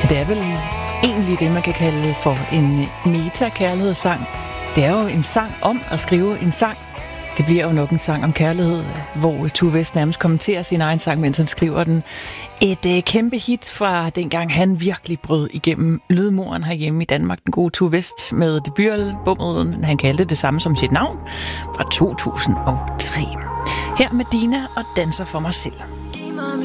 Det er vel egentlig det, man kan kalde for en meta-kærlighedssang. Det er jo en sang om at skrive en sang. Det bliver jo nok en sang om kærlighed, hvor Tue West nærmest kommenterer sin egen sang, mens han skriver den. Et kæmpe hit fra dengang han virkelig brød igennem lydmuren herhjemme i Danmark. Den gode Tue West med debutalbummet, han kaldte det samme som sit navn, fra 2003. Her med Dina og Danser for mig selv.